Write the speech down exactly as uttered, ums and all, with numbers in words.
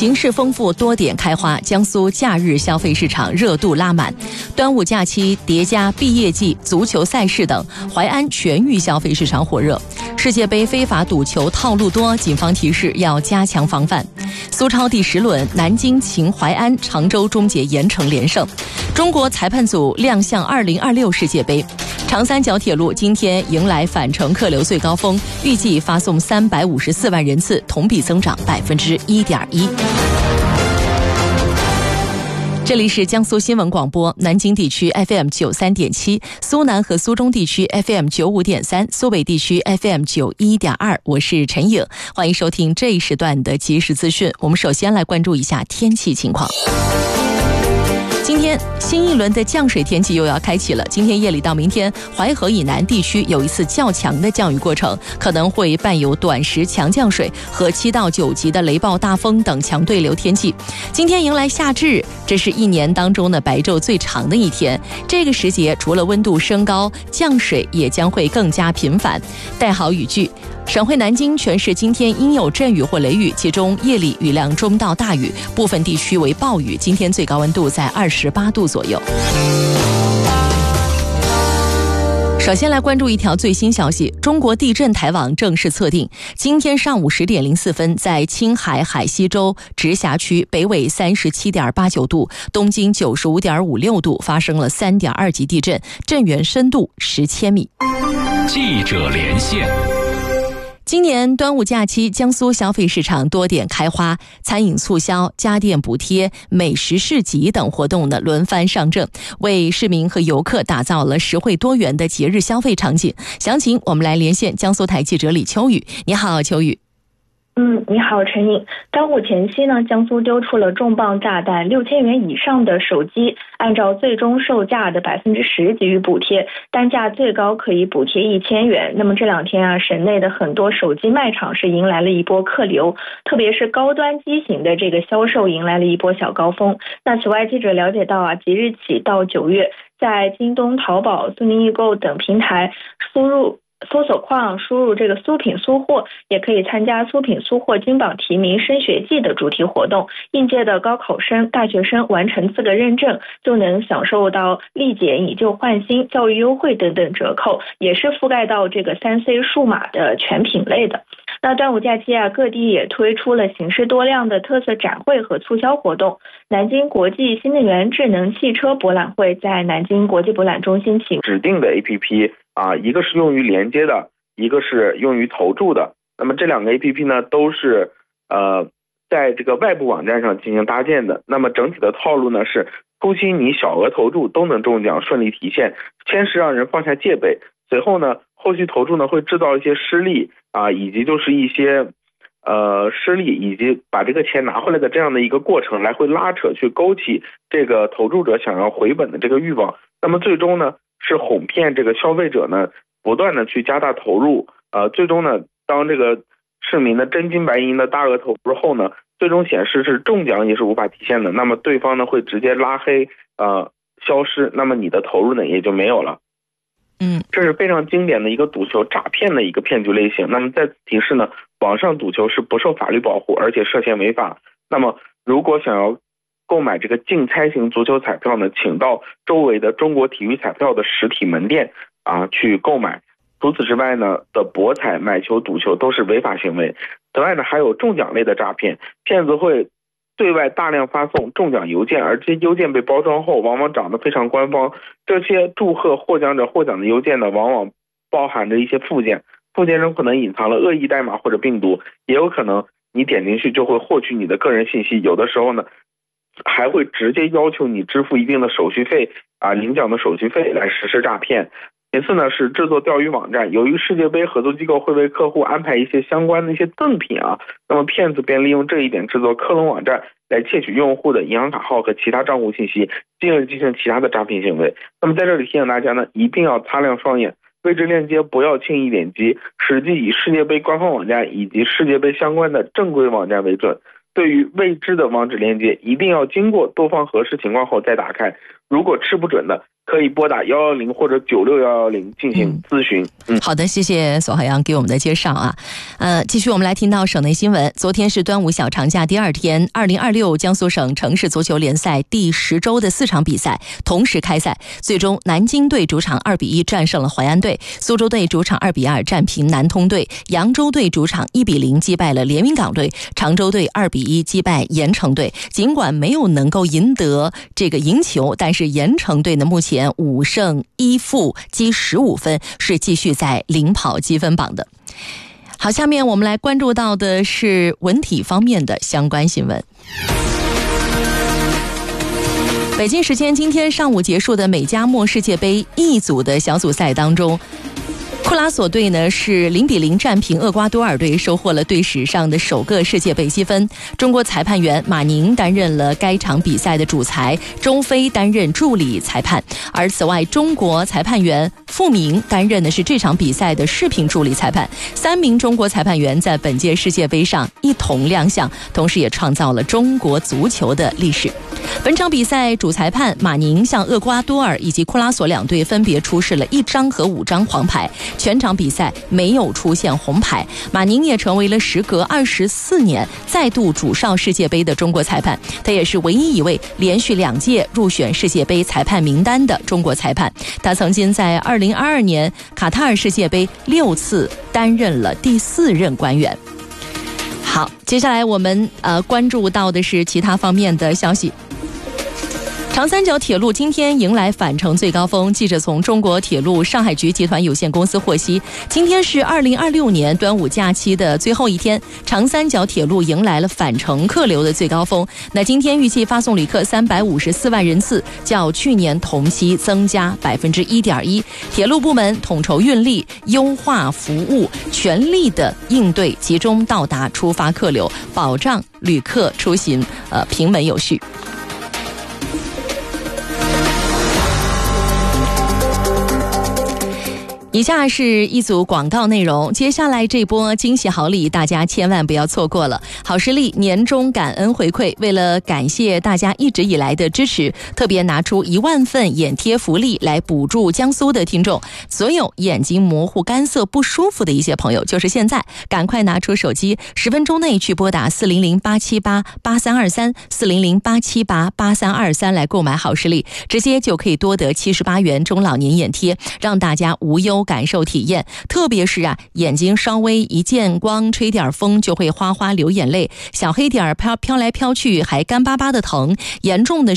形式丰富，多点开花，江苏假日消费市场热度拉满。端午假期叠加毕业季、足球赛事等，淮安全域消费市场火热。世界杯非法赌球套路多，警方提示要加强防范。苏超第十轮，南京秦淮安、常州终结盐城连胜。中国裁判组亮相二零二六世界杯。长三角铁路今天迎来返程客流最高峰，预计发送三百五十四万人次，同比增长百分之一点一。这里是江苏新闻广播，南京地区 F M 九三点七，苏南和苏中地区 F M 九五点三，苏北地区 F M 九一点二。我是陈颖，欢迎收听这一时段的即时资讯。我们首先来关注一下天气情况。今天新一轮的降水天气又要开启了。今天夜里到明天，淮河以南地区有一次较强的降雨过程，可能会伴有短时强降水和七到九级的雷暴大风等强对流天气。今天迎来夏至，这是一年当中的白昼最长的一天。这个时节除了温度升高，降水也将会更加频繁。带好雨具。省会南京全市今天应有阵雨或雷雨，其中夜里雨量中到大雨，部分地区为暴雨。今天最高温度在二十八度左右。首先来关注一条最新消息，中国地震台网正式测定，今天上午十点零四分，在青海海西州直辖区北纬三十七点八九度，东经九十五点五六度发生了三点二级地震，震源深度十千米。 记者连线。 今年端午假期，江苏消费市场多点开花，餐饮促销、家电补贴、美食市集等活动呢轮番上阵，为市民和游客打造了实惠多元的节日消费场景。详情我们来连线江苏台记者李秋雨。你好，秋雨。 嗯，你好，陈颖。端午前夕呢，江苏丢出了重磅炸弹，六千元以上的手机按照最终售价的百分之十给予补贴，单价最高可以补贴一千元。那么这两天啊，省内的很多手机卖场是迎来了一波客流，特别是高端机型的这个销售迎来了一波小高峰。那此外，记者了解到啊，即日起到九月，在京东、淘宝、苏宁易购等平台输入搜索框输入这个苏品苏货，也可以参加苏品苏货金榜题名升学季的主题活动。应届的高考生、大学生完成资格认证，就能享受到立减、以旧换新、教育优惠等等折扣，也是覆盖到这个三 C 数码的全品类的。那端午假期啊，各地也推出了形式多样的特色展会和促销活动。南京国际新能源智能汽车博览会在南京国际博览中心启指定的 A P P 啊，一个是用于连接的，一个是用于投注的。那么这两个 A P P 呢，都是呃在这个外部网站上进行搭建的。那么整体的套路呢是，初期你小额投注都能中奖，顺利提现，先是让人放下戒备，随后呢，后续投注呢会制造一些失利啊，以及就是一些呃失利以及把这个钱拿回来的这样的一个过程，来回拉扯去勾起这个投注者想要回本的这个欲望。那么最终呢，是哄骗这个消费者呢不断的去加大投入，呃，最终呢，当这个市民的真金白银的大额投入后呢，最终显示是中奖也是无法体现的，那么对方呢会直接拉黑呃消失，那么你的投入呢也就没有了。 嗯， 这是非常经典的一个赌球诈骗的一个骗局类型。那么在此提示呢，网上赌球是不受法律保护，而且涉嫌违法。那么如果想要购买这个竞猜型足球彩票呢，请到周围的中国体育彩票的实体门店啊去购买。除此之外呢，的博彩、买球、赌球都是违法行为。此外呢，还有中奖类的诈骗，骗子会对外大量发送中奖邮件，而这些邮件被包装后往往长得非常官方。这些祝贺获奖者获奖的邮件呢，往往包含着一些附件，附件中可能隐藏了恶意代码或者病毒，也有可能你点进去就会获取你的个人信息，有的时候呢还会直接要求你支付一定的手续费啊，领奖的手续费来实施诈骗。其次呢是制作钓鱼网站，由于世界杯合作机构会为客户安排一些相关的一些赠品啊，那么骗子便利用这一点制作克隆网站，来窃取用户的银行卡号和其他账户信息，进而进行其他的诈骗行为。那么在这里提醒大家呢，一定要擦亮双眼，未知链接不要轻易点击，实际以世界杯官方网站以及世界杯相关的正规网站为准。对于未知的网址链接，一定要经过多方核实情况后再打开。如果吃不准的， 可以拨打一一零或者九六一一零进行咨询。嗯， 嗯好的，谢谢索浩洋给我们的介绍啊。呃，继续我们来听到省内新闻。昨天是端午小长假第二天，二零二六江苏省城市足球联赛第十周的四场比赛同时开赛，最终南京队主场二比一战胜了淮安队，苏州队主场二比二战平南通队，扬州队主场一比零击败了连云港队，常州队二比一击败盐城队。尽管没有能够赢得这个赢球，但是盐城队呢目前五胜一负，积十五分，是继续在领跑积分榜的。好，下面我们来关注到的是文体方面的相关新闻。北京时间今天上午结束的美加墨世界杯 E 组的小组赛当中，库拉索队呢是零比零战平厄瓜多尔队，收获了队史上的首个世界杯积分。中国裁判员马宁担任了该场比赛的主裁，周飞担任助理裁判。而此外，中国裁判员傅明担任的是这场比赛的视频助理裁判。三名中国裁判员在本届世界杯上一同亮相，同时也创造了中国足球的历史。本场比赛主裁判马宁向厄瓜多尔以及库拉索两队分别出示了一张和五张黄牌，全场比赛没有出现红牌。马宁也成为了时隔二十四年再度主哨世界杯的中国裁判，他也是唯一一位连续两届入选世界杯裁判名单的中国裁判。他曾经在二零二二年卡塔尔世界杯六次担任了第四任官员。好，接下来我们呃关注到的是其他方面的消息。长三角铁路今天迎来返程最高峰。记者从中国铁路上海局集团有限公司获悉，今天是二零二六年端午假期的最后一天，长三角铁路迎来了返程客流的最高峰。那今天预计发送旅客三百五十四万人次，较去年同期增加百分之一点一。铁路部门统筹运力，优化服务，全力的应对集中到达出发客流，保障旅客出行呃平稳有序。以下是一组广告内容，接下来这波惊喜好礼大家千万不要错过了。好视力年终感恩回馈，为了感谢大家一直以来的支持，特别拿出一万份眼贴福利来补助江苏的听众。所有眼睛模糊干涩不舒服的一些朋友，就是现在赶快拿出手机，十分钟内去拨打四零零八七八八三二三 四零零八七八八三二三来购买好视力，直接就可以多得七十八元中老年眼贴，让大家无忧感受体验。特别是啊，眼睛稍微一见光，吹点风就会哗哗流眼泪，小黑点飘飘来飘去，还干巴巴的疼，严重的